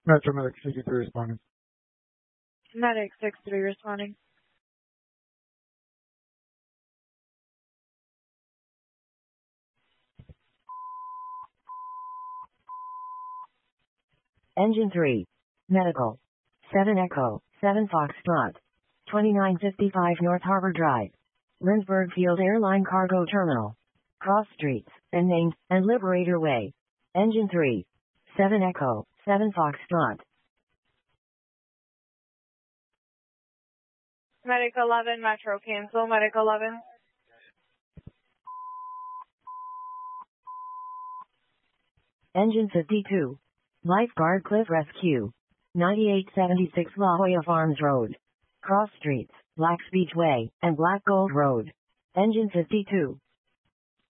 Metro Medic 63 responding. Medic 63 responding. Engine 3. Medical. 7 Echo, 7 Foxtrot. 2955 North Harbor Drive. Lindbergh Field Airline Cargo Terminal. Cross streets, unnamed, and Liberator Way. Engine 3. 7 Echo, 7 Foxtrot. Medic 11, Metro cancel. Medic 11. Engine 52. Lifeguard Cliff Rescue. 9876 La Jolla Farms Road. Cross streets, Black Beach Way, and Black Gold Road. Engine 52.